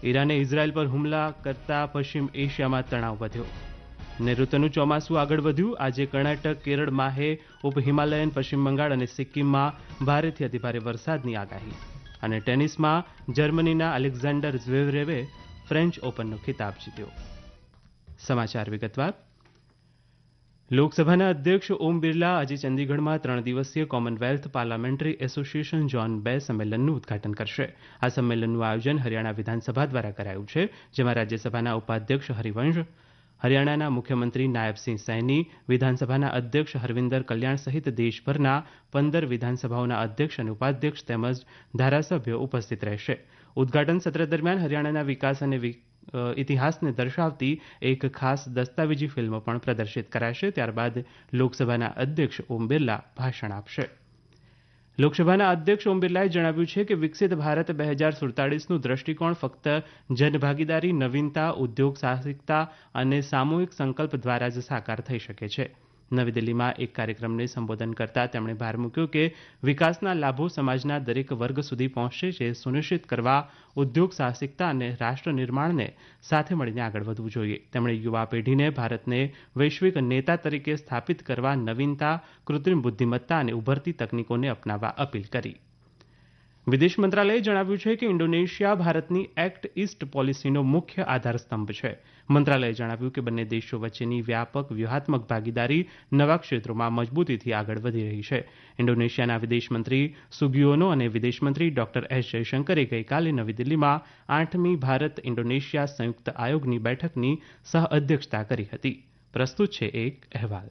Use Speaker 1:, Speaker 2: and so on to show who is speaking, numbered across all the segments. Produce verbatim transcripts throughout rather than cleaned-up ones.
Speaker 1: ઈરાને Israel પર હુમલા કરતા પશ્ચિમ એશિયામાં તણાવ વધ્યો. ને ઋતુનું ચોમાસું આગળ વધ્યું. આજે કર્ણાટક, કેરળ, માહે, ઉપ હિમાલયન, પશ્ચિમ બંગાળ અને સિક્કિમમાં ભારેથી અતિભારે વરસાદની આગાહી. અને ટેનિસમાં જર્મનીના અલેક્ઝાન્ડર ઝ્વેરેવે ફ્રેન્ચ ઓપનનો ખિતાબ જીત્યો. સમાચાર વિગતવાર. લોકસભાના અધ્યક્ષ ઓમ બિરલા આજે ચંદીગઢમાં ત્રણ દિવસીય કોમનવેલ્થ પાર્લામેન્ટરી એસોસિએશન ઝોન બે સંમેલનનું ઉદઘાટન કરશે. આ સંમેલનનું આયોજન હરિયાણા વિધાનસભા દ્વારા કરાયું છે, જેમાં રાજ્યસભાના ઉપાધ્યક્ષ હરિવંશ, હરિયાણાના મુખ્યમંત્રી નાયબસિંહ સૈની, વિધાનસભાના અધ્યક્ષ હરવિંદર કલ્યાણ સહિત દેશભરના પંદર વિધાનસભાઓના અધ્યક્ષ અને ઉપાધ્યક્ષ તેમજ ધારાસભ્યો ઉપસ્થિત રહેશે. ઉદઘાટન સત્ર દરમિયાન હરિયાણાના વિકાસ અને ઇતિહાસને દર્શાવતી એક ખાસ દસ્તાવેજી ફિલ્મ પણ પ્રદર્શિત કરાશે. ત્યારબાદ લોકસભાના અધ્યક્ષ ઓમ બિરલા ભાષણ આપશે. લોકસભાના અધ્યક્ષ ઓમ બિરલાએ જણાવ્યું છે કે વિકસિત ભારત બે હજાર સુડતાલીસનું દ્રષ્ટિકોણ ફક્ત જનભાગીદારી, નવીનતા, ઉદ્યોગ સાહસિકતા અને સામૂહિક સંકલ્પ દ્વારા જ સાકાર થઈ શકે છે. નવી દિલ્હીમાં એક કાર્યક્રમને સંબોધન કરતા તેમણે ભાર મૂક્યો કે વિકાસના લાભો સમાજના દરેક વર્ગ સુધી પહોંચશે તે સુનિશ્ચિત કરવા ઉદ્યોગ સાહસિકતા અને રાષ્ટ્ર નિર્માણને સાથે મળીને આગળ વધવું જોઈએ. તેમણે યુવા પેઢીને ભારતને વૈશ્વિક નેતા તરીકે સ્થાપિત કરવા નવીનતા, કૃત્રિમ બુદ્ધિમત્તા અને ઉભરતી તકનીકોને અપનાવવા અપીલ કરી. વિદેશ મંત્રાલયે જણાવ્યું છે કે ઇન્ડોનેશિયા ભારતની એક્ટ ઇસ્ટ પોલિસીનો મુખ્ય આધારસ્તંભ છે. મંત્રાલયે જણાવ્યું કે બંને દેશો વચ્ચેની વ્યાપક વ્યૂહાત્મક ભાગીદારી નવા ક્ષેત્રોમાં મજબૂતીથી આગળ વધી રહી છે. ઇન્ડોનેશિયાના વિદેશમંત્રી સુગિયોનો અને વિદેશમંત્રી ડોક્ટર એસ જયશંકરે ગઈકાલે નવી દિલ્હીમાં આઠમી ભારત ઇન્ડોનેશિયા સંયુક્ત આયોગની બેઠકની સહ અધ્યક્ષતા કરી હતી. પ્રસ્તુત છે એક અહેવાલ.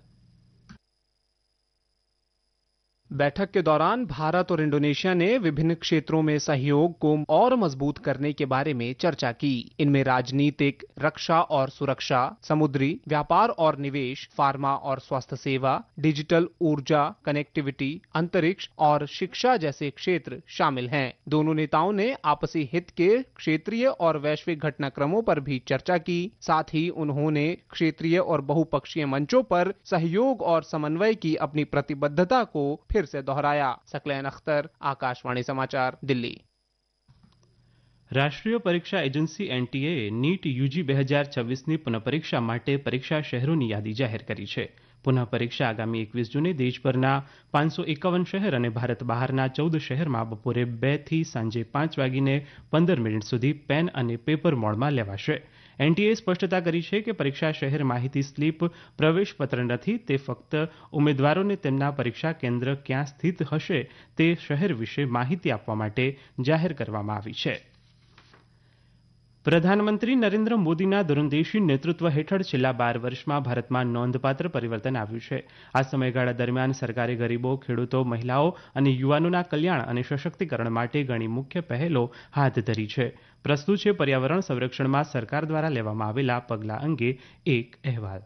Speaker 2: बैठक के दौरान भारत और इंडोनेशिया ने विभिन्न क्षेत्रों में सहयोग को और मजबूत करने के बारे में चर्चा की. इनमें राजनीतिक, रक्षा और सुरक्षा, समुद्री व्यापार और निवेश, फार्मा और स्वास्थ्य सेवा, डिजिटल ऊर्जा, कनेक्टिविटी, अंतरिक्ष और शिक्षा जैसे क्षेत्र शामिल हैं. दोनों नेताओं ने आपसी हित के क्षेत्रीय और वैश्विक घटनाक्रमों पर भी चर्चा की. साथ ही उन्होंने क्षेत्रीय और बहुपक्षीय मंचों पर सहयोग और समन्वय की अपनी प्रतिबद्धता को फिर से दोहराया. सकलैन अख्तर, आकाशवाणी समाचार, दिल्ली.
Speaker 1: રાષ્ટ્રીય પરીક્ષા એજન્સી એનટીએએ નીટ યુજી બે હજાર છવ્વીસની પુનઃપરીક્ષા માટે પરીક્ષા શહેરોની યાદી જાહેર કરી છે. પુનઃપરીક્ષા આગામી એકવીસ જૂને દેશભરના પાંચસો એકાવન શહેર અને ભારત બહારના ચૌદ શહેરમાં બપોરે બે થી સાંજે પાંચ વાગીને પંદર મિનિટ સુધી પેન અને પેપર મોડમાં લેવાશે. એનટીએએ સ્પષ્ટતા કરી છે કે પરીક્ષા શહેર માહિતી સ્લીપ પ્રવેશપત્ર નથી. તે ફક્ત ઉમેદવારોને તેમના પરીક્ષા કેન્દ્ર ક્યાં સ્થિત હશે તે શહેર વિશે માહિતી આપવા માટે જાહેર કરવામાં આવી છે. પ્રધાનમંત્રી નરેન્દ્ર મોદીના દૂરંદેશી નેતૃત્વ હેઠળ છેલ્લા બાર વર્ષમાં ભારતમાં નોંધપાત્ર પરિવર્તન આવ્યું છે. આ સમયગાળા દરમિયાન સરકારે ગરીબો, ખેડૂતો, મહિલાઓ અને યુવાનોના કલ્યાણ અને સશક્તિકરણ માટે ઘણી મુખ્ય પહેલો હાથ ધરી છે. પ્રસ્તુત છે પર્યાવરણ સંરક્ષણમાં સરકાર દ્વારા લેવામાં આવેલા પગલાં અંગે એક અહેવાલ.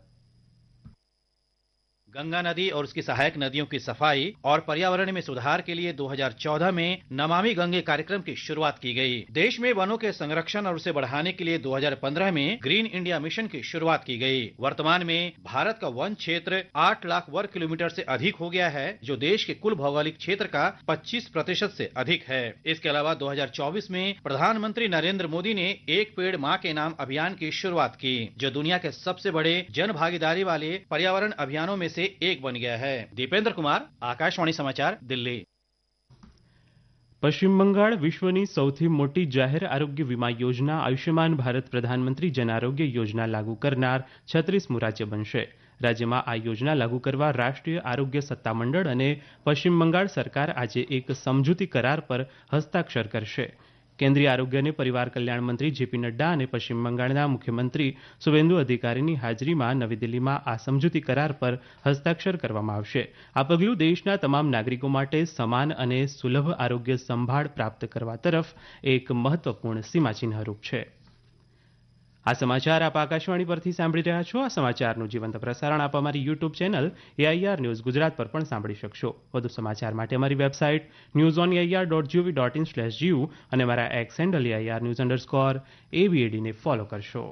Speaker 3: गंगा नदी और उसकी सहायक नदियों की सफाई और पर्यावरण में सुधार के लिए दो हज़ार चौदह में नमामि गंगे कार्यक्रम की शुरुआत की गई. देश में वनों के संरक्षण और उसे बढ़ाने के लिए दो हज़ार पंद्रह में ग्रीन इंडिया मिशन की शुरुआत की गई. वर्तमान में भारत का वन क्षेत्र आठ लाख वर्ग किलोमीटर से अधिक हो गया है, जो देश के कुल भौगोलिक क्षेत्र का पच्चीस प्रतिशत से अधिक है. इसके अलावा दो हज़ार चौबीस में प्रधानमंत्री नरेंद्र मोदी ने एक पेड़ माँ के नाम अभियान की शुरुआत की, जो दुनिया के सबसे बड़े जन भागीदारी वाले पर्यावरण अभियानों में से एक बन गया है. दीपेंद्र कुमार, आकाशवाणी समाचार, दिल्ली.
Speaker 1: પશ્ચિમ બંગાળ વિશ્વની સૌથી મોટી જાહેર આરોગ્ય વીમા યોજના આયુષ્યમાન ભારત પ્રધાનમંત્રી જન આરોગ્ય યોજના લાગુ કરનાર છત્રીસમું રાજ્ય બનશે. રાજ્યમાં આ યોજના લાગુ કરવા રાષ્ટ્રીય આરોગ્ય સત્તામંડળ અને પશ્ચિમ બંગાળ સરકાર આજે એક સમજૂતી કરાર પર હસ્તાક્ષર કરશે. કેન્દ્રીય આરોગ્ય અને પરિવાર કલ્યાણ મંત્રી જેપી નડ્ડા અને પશ્ચિમ બંગાળના મુખ્યમંત્રી સુવેન્દુ અધિકારીની હાજરીમાં નવી દિલ્હીમાં આ સમજૂતી કરાર પર હસ્તાક્ષર કરવામાં આવશે. આ પગલું દેશના તમામ નાગરિકો માટે સમાન અને સુલભ આરોગ્ય સંભાળ પ્રાપ્ત કરવા તરફ એક મહત્વપૂર્ણ સીમાચિહ્નરૂપ છે. આ સમાચાર આપ આકાશવાણી પરથી સાંભળી રહ્યા છો. આ સમાચારનું જીવંત પ્રસારણ આપ અમારી YouTube channel AIR news Gujarat પર પણ સાંભળી શકશો. વધુ સમાચાર માટે અમારી website news on AIR dot GOV dot in slash GU અને અમારા x handle AIR news underscore એવીએડીને follow કરશો.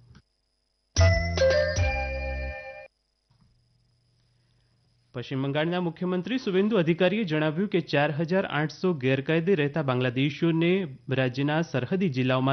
Speaker 1: પશ્ચિમ બંગાળના મુખ્યમંત્રી સુવેન્દુ અધિકારીએ જણાવ્યું કે ચાર હજાર આઠસો ગેરકાયદે રહેતા બાંગ્લાદેશીઓને રાજ્યના સરહદી જિલ્લાઓમાં